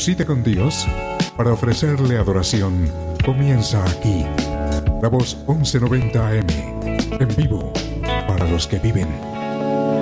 cita con Dios para ofrecerle adoración comienza aquí. La Voz 1190 AM, en vivo para los que viven.